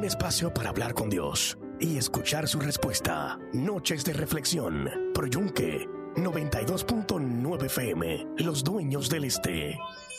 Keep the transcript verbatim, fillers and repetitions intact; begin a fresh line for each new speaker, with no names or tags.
espacio para hablar con Dios y escuchar su respuesta. Noches de reflexión. Pro Yunque noventa y dos punto nueve F M. Los dueños del este.